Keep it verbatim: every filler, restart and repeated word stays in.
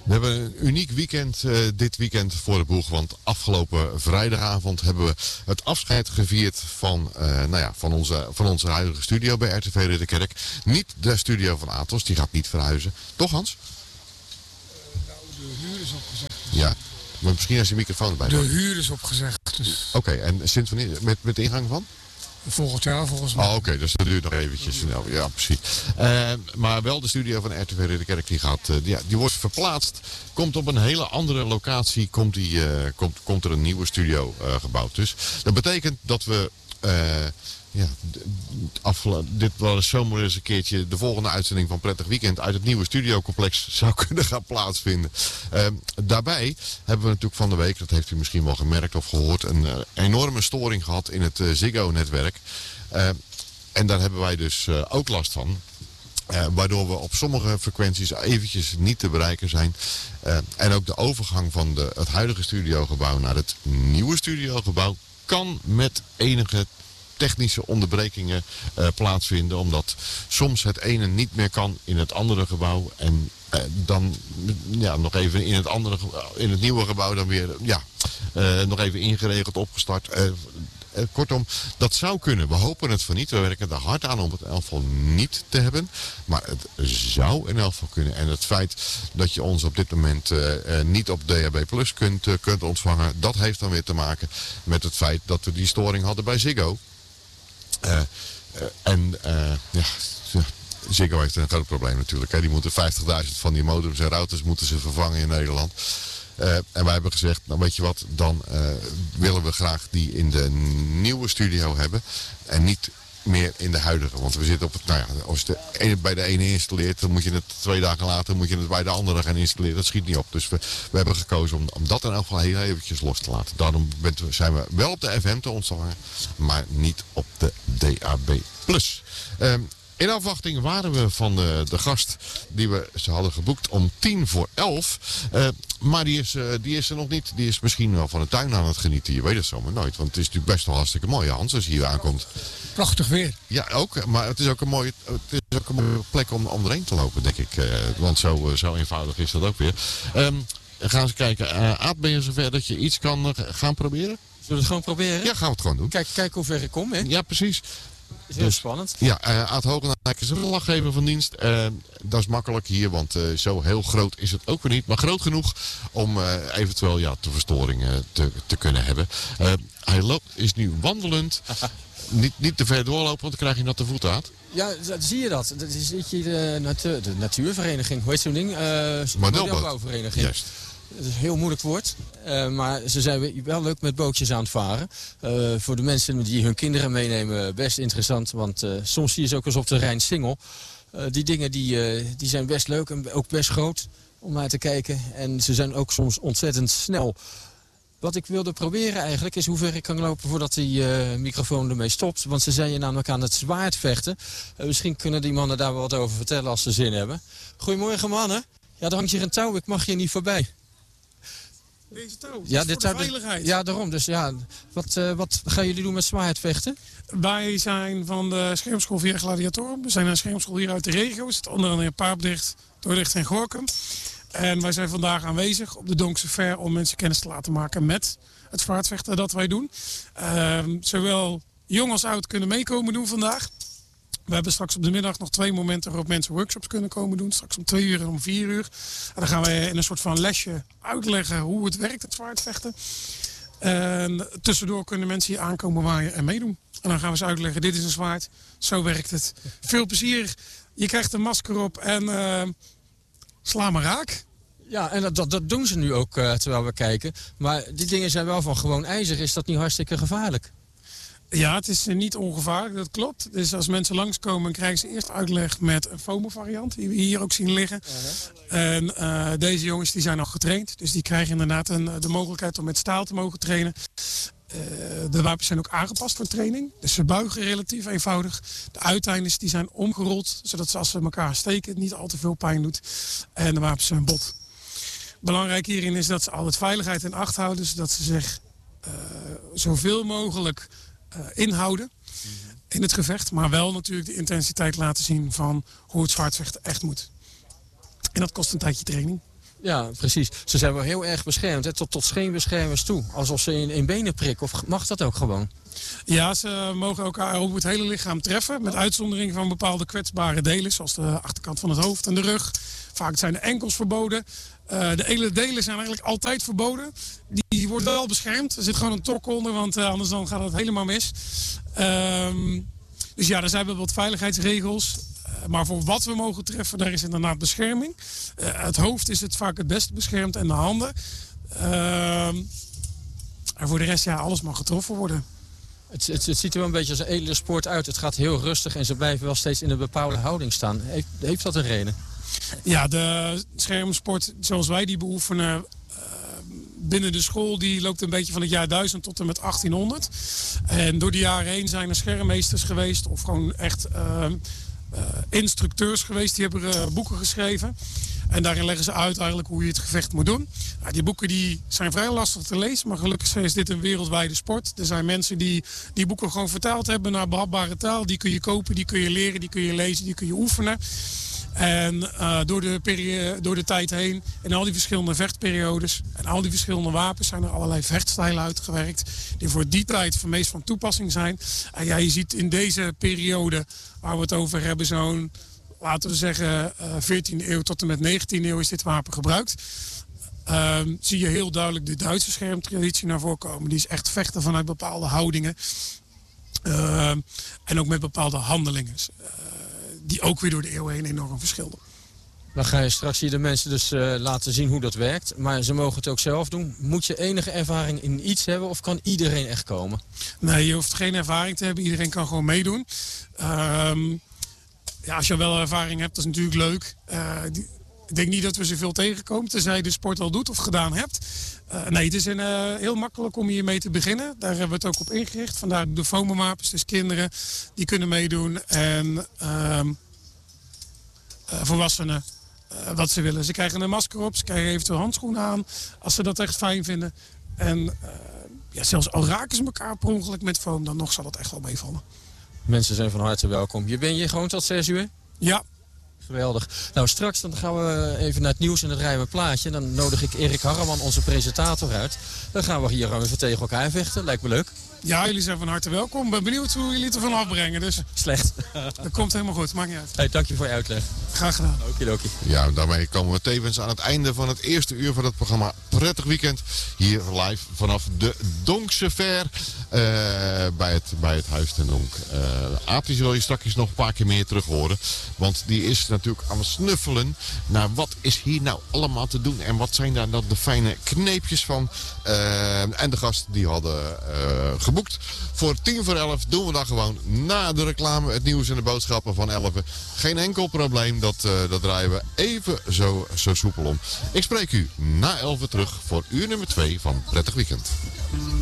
We hebben een uniek weekend uh, dit weekend voor de boeg. Want afgelopen vrijdagavond hebben we het afscheid gevierd van, uh, nou ja, van, onze, van onze huidige studio bij R T V Ridderkerk. Niet de studio van Atos, die gaat niet verhuizen. Toch, Hans? Uh, nou, de huur is opgezegd. Dus. Ja, maar misschien als je microfoon erbij De hoort. huur is opgezegd. Dus. Oké, okay, en sinds wanneer? Met, met de ingang van? Volgend jaar volgens mij. Oh, oké, okay, dus dat duurt nog eventjes snel. Ja, precies. Uh, maar wel de studio van R T V Ridderkerk, die, gaat, uh, die, die wordt verplaatst. Komt op een hele andere locatie, komt, die, uh, komt, komt er een nieuwe studio uh, gebouwd. Dus dat betekent dat we... Uh, ja, afgelo- dit was zomaar eens een keertje de volgende uitzending van Prettig Weekend uit het nieuwe studiocomplex zou kunnen gaan plaatsvinden. Uh, daarbij hebben we natuurlijk van de week, dat heeft u misschien wel gemerkt of gehoord, een uh, enorme storing gehad in het uh, Ziggo-netwerk. Uh, en daar hebben wij dus uh, ook last van. Uh, waardoor we op sommige frequenties eventjes niet te bereiken zijn. Uh, en ook de overgang van de, het huidige studiogebouw naar het nieuwe studiogebouw kan met enige technische onderbrekingen uh, plaatsvinden. Omdat soms het ene niet meer kan in het andere gebouw. En uh, dan ja, nog even in het, andere, in het nieuwe gebouw dan weer ja, uh, nog even ingeregeld, opgestart. Uh, uh, kortom, dat zou kunnen. We hopen het van niet. We werken er hard aan om het in elk geval niet te hebben. Maar het zou in elk geval kunnen. En het feit dat je ons op dit moment uh, uh, niet op D A B plus kunt, uh, kunt ontvangen, dat heeft dan weer te maken met het feit dat we die storing hadden bij Ziggo. Uh, uh, en uh, ja, Ziggo heeft een groot probleem natuurlijk. Hè. Die moeten vijftigduizend van die modems en routers moeten ze vervangen in Nederland. Uh, en wij hebben gezegd, nou weet je wat, dan uh, willen we graag die in de nieuwe studio hebben. En niet meer in de huidige. Want we zitten op het, nou ja, als je de, bij de ene installeert, dan moet je het twee dagen later moet je het bij de andere gaan installeren. Dat schiet niet op. Dus we, we hebben gekozen om, om dat in elk geval heel eventjes los te laten. Daarom zijn we wel op de F M te ontvangen, maar niet op de D A B plus. Um, In afwachting waren we van de, de gast die we ze hadden geboekt om tien voor elf. Uh, maar die is, uh, die is er nog niet. Die is misschien wel van de tuin aan het genieten. Je weet het zomaar nooit. Want het is natuurlijk best wel hartstikke mooi, Hans, als je hier aankomt. Prachtig weer. Ja, ook. Maar het is ook een mooie, het is ook een mooie plek om, om erheen te lopen, denk ik. Uh, want zo, uh, zo eenvoudig is dat ook weer. Um, gaan we eens kijken. Uh, Aad, ben je zover dat je iets kan uh, gaan proberen? Zullen we het gewoon proberen? Ja, gaan we het gewoon doen. Kijk, kijk hoe ver ik kom, hè? Ja, precies. Is heel dus, spannend. Ja, uh, Aad Hogenijk is een lachgever van dienst. Uh, dat is makkelijk hier, want uh, zo heel groot is het ook weer niet. Maar groot genoeg om uh, eventueel ja, de verstoringen te, te kunnen hebben. Uh, hij loopt, is nu wandelend. niet, niet te ver doorlopen, want dan krijg je natte voeten, Aad. Ja, zie je dat? Dat is hier de, natuur, de natuurvereniging. Hoe heet zo'n ding? Uh, modelbouwvereniging. Juist. Het is een heel moeilijk woord, uh, maar ze zijn wel leuk met bootjes aan het varen. Uh, voor de mensen die hun kinderen meenemen, best interessant. Want uh, soms zie je ze ook eens op de Rijnsingel. Uh, die dingen die, uh, die zijn best leuk en ook best groot om naar te kijken. En ze zijn ook soms ontzettend snel. Wat ik wilde proberen eigenlijk is hoe ver ik kan lopen voordat die uh, microfoon ermee stopt. Want ze zijn je namelijk aan het zwaardvechten. Uh, misschien kunnen die mannen daar wel wat over vertellen als ze zin hebben. Goedemorgen mannen. Ja, er hangt hier een touw, ik mag hier niet voorbij. Deze touw, ja, dit dit voor de touw, veiligheid. Ja, daarom. Dus ja, wat, uh, wat gaan jullie doen met zwaardvechten? Wij zijn van de schermschool Via Gladiatoren. We zijn een schermschool hier uit de regio. We zitten onder andere in Papendrecht, Dordrecht en Gorinchem. En wij zijn vandaag aanwezig op de Donkse Fair om mensen kennis te laten maken met het zwaardvechten dat wij doen. Uh, zowel jong als oud kunnen meekomen doen vandaag. We hebben straks op de middag nog twee momenten waarop mensen workshops kunnen komen doen. Straks om twee uur en om vier uur. En dan gaan wij in een soort van lesje uitleggen hoe het werkt, het zwaardvechten. En tussendoor kunnen mensen hier aankomen waaien en meedoen. En dan gaan we ze uitleggen, dit is een zwaard, zo werkt het. Veel plezier, je krijgt een masker op en uh, sla maar raak. Ja, en dat, dat, dat doen ze nu ook uh, terwijl we kijken. Maar die dingen zijn wel van gewoon ijzer. Is dat niet hartstikke gevaarlijk? Ja, het is niet ongevaarlijk, dat klopt. Dus als mensen langskomen krijgen ze eerst uitleg met een foam variant, die we hier ook zien liggen. Uh-huh. En uh, deze jongens die zijn al getraind, dus die krijgen inderdaad een, de mogelijkheid om met staal te mogen trainen. Uh, de wapens zijn ook aangepast voor training, dus ze buigen relatief eenvoudig. De uiteindes die zijn omgerold, zodat ze als ze elkaar steken niet al te veel pijn doet. En de wapens zijn bot. Belangrijk hierin is dat ze altijd veiligheid in acht houden, zodat ze zich uh, zoveel mogelijk Uh, inhouden in het gevecht, maar wel natuurlijk de intensiteit laten zien van hoe het zwaardvechten echt moet. En dat kost een tijdje training. Ja, precies. Ze zijn wel heel erg beschermd, hè? Tot, tot scheenbeschermers toe. Alsof ze in, in benen prikken. Of mag dat ook gewoon? Ja, ze mogen elkaar op het hele lichaam treffen. Met uitzondering van bepaalde kwetsbare delen. Zoals de achterkant van het hoofd en de rug. Vaak zijn de enkels verboden. Uh, de hele delen zijn eigenlijk altijd verboden. Die worden wel beschermd. Er zit gewoon een tok onder, want uh, anders dan gaat het helemaal mis. Um, dus ja, daar zijn wel wat veiligheidsregels. Uh, maar voor wat we mogen treffen, daar is inderdaad bescherming. Uh, het hoofd is het vaak het beste beschermd en de handen. Uh, en voor de rest, ja, alles mag getroffen worden. Het, het, het ziet er wel een beetje als een edele sport uit. Het gaat heel rustig en ze blijven wel steeds in een bepaalde houding staan. Heeft, heeft dat een reden? Ja, de schermsport zoals wij die beoefenen uh, binnen de school, die loopt een beetje van het jaar duizend tot en met achttienhonderd. En door de jaren heen zijn er schermmeesters geweest of gewoon echt uh, uh, instructeurs geweest. Die hebben uh, boeken geschreven. En daarin leggen ze uit eigenlijk hoe je het gevecht moet doen. Nou, die boeken die zijn vrij lastig te lezen, maar gelukkig is dit een wereldwijde sport. Er zijn mensen die die boeken gewoon vertaald hebben naar behapbare taal. Die kun je kopen, die kun je leren, die kun je lezen, die kun je oefenen. En uh, door, de periode, door de tijd heen, in al die verschillende vechtperiodes en al die verschillende wapens, zijn er allerlei vechtstijlen uitgewerkt. Die voor die tijd van meest van toepassing zijn. En ja, je ziet in deze periode waar we het over hebben, zo'n, laten we zeggen, uh, veertiende eeuw tot en met negentiende eeuw is dit wapen gebruikt. Uh, zie je heel duidelijk de Duitse schermtraditie naar voren komen. Die is echt vechten vanuit bepaalde houdingen. Uh, en ook met bepaalde handelingen. Uh, die ook weer door de eeuwen heen enorm verschilden. Dan ga je straks hier de mensen dus uh, laten zien hoe dat werkt. Maar ze mogen het ook zelf doen. Moet je enige ervaring in iets hebben of kan iedereen echt komen? Nee, je hoeft geen ervaring te hebben. Iedereen kan gewoon meedoen. Uh, ja, als je wel ervaring hebt, dat is natuurlijk leuk. Uh, die, ik denk niet dat we zoveel tegenkomen, tenzij je de sport al doet of gedaan hebt. Uh, nee, het is een, uh, heel makkelijk om hiermee te beginnen. Daar hebben we het ook op ingericht. Vandaar de FOMO-mapers, dus kinderen die kunnen meedoen. En uh, uh, volwassenen uh, wat ze willen. Ze krijgen een masker op, ze krijgen eventueel handschoenen aan als ze dat echt fijn vinden. En uh, ja, zelfs al raken ze elkaar per ongeluk met foam, dan nog zal het echt wel meevallen. Mensen zijn van harte welkom. Je bent hier gewoon tot zes uur? Ja. Geweldig. Nou, straks dan gaan we even naar het nieuws en het rijden plaatje. Dan nodig ik Erik Harreman, onze presentator, uit. Dan gaan we hier gewoon even tegen elkaar vechten. Lijkt me leuk. Ja, jullie zijn van harte welkom. Ik ben benieuwd hoe jullie het ervan afbrengen. Dus slecht. Dat komt helemaal goed. Maakt niet uit. Hey, dank je voor je uitleg. Graag gedaan. Okidoki. Ja, daarmee komen we tevens aan het einde van het eerste uur van het programma Prettig Weekend. Hier live vanaf de Donkse Fair uh, bij, het, bij het Huis ten Donk. Uh, Aap die zul je straks nog een paar keer meer terug horen. Want die is natuurlijk aan het snuffelen naar wat is hier nou allemaal te doen. En wat zijn daar dan de fijne kneepjes van. Uh, en de gasten die hadden uh, geboekt. Voor tien voor elf doen we dan gewoon na de reclame, het nieuws en de boodschappen van elf. Geen enkel probleem, dat, uh, dat draaien we even zo, zo soepel om. Ik spreek u na elf terug voor uur nummer twee van Prettig Weekend.